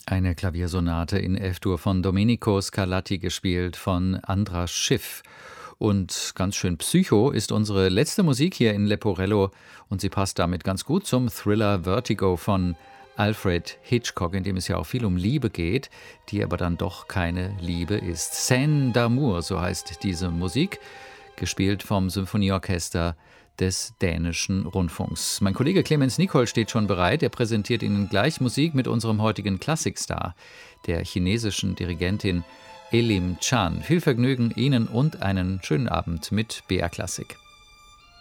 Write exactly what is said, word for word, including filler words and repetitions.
Eine Klaviersonate in F-Dur von Domenico Scarlatti, gespielt von Andras Schiff. Und ganz schön psycho ist unsere letzte Musik hier in Leporello und sie passt damit ganz gut zum Thriller Vertigo von Alfred Hitchcock, in dem es ja auch viel um Liebe geht, die aber dann doch keine Liebe ist. Scène d'amour, so heißt diese Musik, gespielt vom Symphonieorchester des Dänischen Rundfunks. Mein Kollege Clemens Nicol steht schon bereit. Er präsentiert Ihnen gleich Musik mit unserem heutigen Klassikstar, der chinesischen Dirigentin Elim Chan. Viel Vergnügen Ihnen und einen schönen Abend mit B R Klassik.